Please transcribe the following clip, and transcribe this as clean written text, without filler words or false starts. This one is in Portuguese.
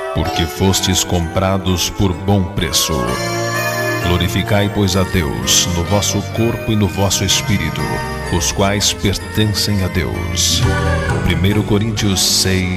porque fostes comprados por bom preço. Glorificai, pois, a Deus no vosso corpo e no vosso espírito, os quais pertencem a Deus. 1 Coríntios 6,